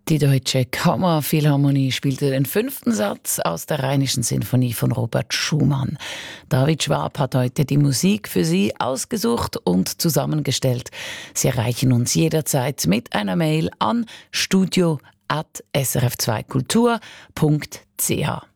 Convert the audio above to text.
Die Deutsche Kammerphilharmonie spielte den 5. Satz aus der Rheinischen Sinfonie von Robert Schumann. David Schwab hat heute die Musik für Sie ausgesucht und zusammengestellt. Sie erreichen uns jederzeit mit einer Mail an studio@srf2kultur.ch.